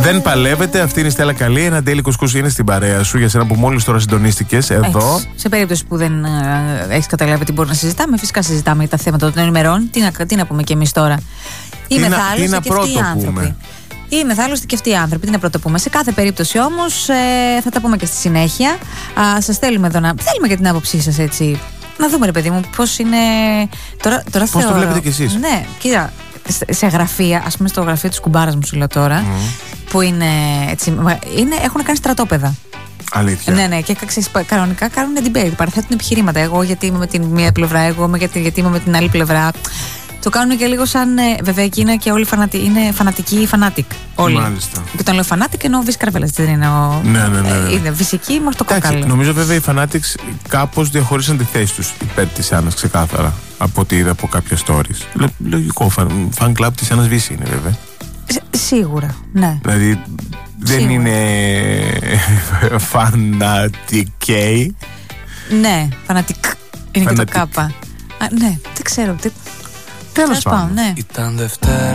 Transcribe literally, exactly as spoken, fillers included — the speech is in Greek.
Δεν παλεύετε, αυτή είναι η Στέλλα Καλή. Ένα Ντέιλι Κουσκούς είναι στην παρέα σου για σένα που μόλις τώρα συντονίστηκες εδώ. Έχεις. Σε περίπτωση που δεν ε, έχεις καταλάβει τι μπορεί να συζητάμε, φυσικά συζητάμε για τα θέματα των ημερών. Τι να, τι να πούμε κι εμείς τώρα. Είμαι θάλασσα και αυτοί οι άνθρωποι. Είμαι θάλασσα και αυτοί οι άνθρωποι. Τι να πρώτο πούμε. Σε κάθε περίπτωση όμως ε, θα τα πούμε και στη συνέχεια. Σας θέλουμε εδώ να. Θέλουμε και την άποψή σας έτσι. Να δούμε, ρε παιδί μου, πώς είναι. Τώρα, τώρα πώς θεωρώ... το βλέπετε κι εσείς. Ναι, κοίτα. Σε γραφεία, ας πούμε στο γραφείο της κουμπάρας μου σου λέω τώρα, mm. που είναι έτσι, είναι, έχουν κάνει στρατόπεδα. Αλήθεια. Ναι, ναι, και ξέρεις, κανονικά κάνουν debate, παραθέτουν επιχειρήματα. Εγώ γιατί είμαι με την μία πλευρά, εγώ γιατί, γιατί είμαι με την άλλη πλευρά. Το κάνουν και λίγο σαν. Βέβαια εκεί είναι και όλοι φανατικοί, είναι φανατικοί φανάτικ. Όλοι. Μάλιστα. Και όταν λέω φανάτικ εννοώ Βίση Καρβέλας, δεν είναι ο. Ναι, ναι, ναι, ναι. Είναι φυσική μορτοκόκαλη. Νομίζω βέβαια οι Fanatics κάπως διαχωρίσαν τη θέση τους υπέρ της Άννας ξεκάθαρα. Από ό,τι είδα από κάποια stories. Λογικό. Fan club της Άννας Βύση είναι βέβαια. Σίγουρα, ναι. Δηλαδή δεν Σίγουρα. Είναι φανατικέι. Ναι, φανατικ. Είναι φανατικ. Και το κάπα. Α, ναι, δεν ξέρω. Τι... Τέλος πάντων. Ναι. Ήταν Δευτέρα.